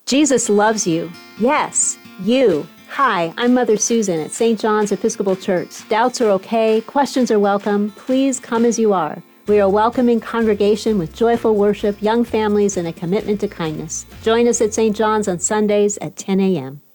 Jesus loves you. Yes, you. Hi, I'm Mother Susan at St. John's Episcopal Church. Doubts are okay. Questions are welcome. Please come as you are. We are a welcoming congregation with joyful worship, young families, and a commitment to kindness. Join us at St. John's on Sundays at 10 a.m.